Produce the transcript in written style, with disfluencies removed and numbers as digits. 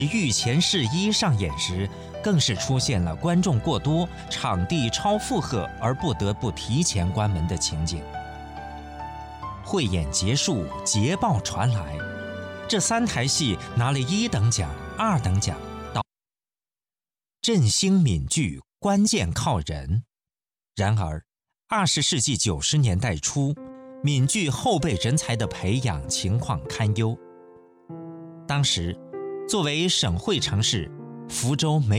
御前试衣上演时，更是出现了观众过多、场地超负荷而不得不提前关门的情景。汇演结束，捷报传来，这3台戏拿了1等奖、2等奖。振兴闽剧关键靠人。然而，20世纪90年代初，闽剧后备人才的培养情况堪忧。当时，作为省会城市，福州没